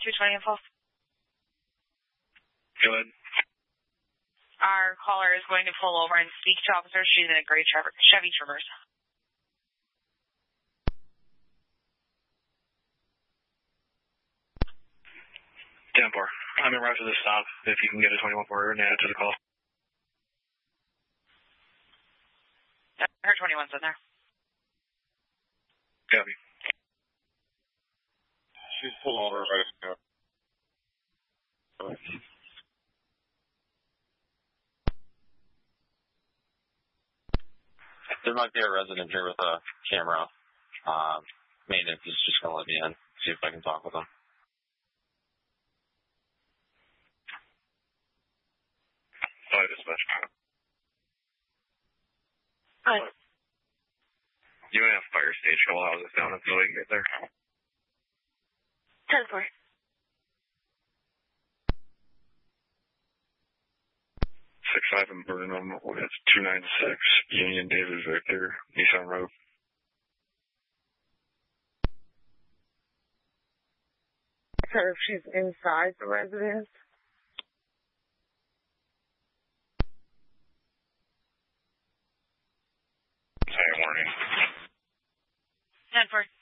220 info. Go ahead. Our caller is going to pull over and speak to officers. She's in a gray Chevy Traverse. 10-4. I'm en route to the stop. If you can get a 21-4 and add it to the call. Her 21's in there. Copy. She's pulled over right now. There might be a resident here with a camera. Maintenance is just going to let me in. See if I can talk with them. Hi, dispatch. Hi. You may have fire stage couple houses down until we can get there. 10-4. 6-5 in Burnham. It's 296 Union David Victor, Nissan Road. Her if she's inside the residence. Hey, warning. 10-4.